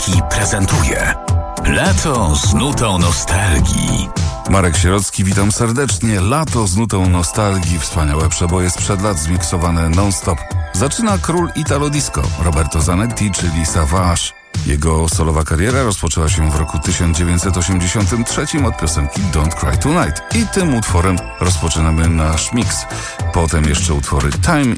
Sierocki prezentuje Lato z nutą nostalgii. Marek Sierocki, witam serdecznie. Lato z nutą nostalgii. Wspaniałe przeboje sprzed lat zmiksowane non-stop. Zaczyna król Italo Disco, Roberto Zanetti, czyli Savage. Jego solowa kariera rozpoczęła się w roku 1983 od piosenki Don't Cry Tonight. I tym utworem rozpoczynamy nasz miks. Potem jeszcze utwory Time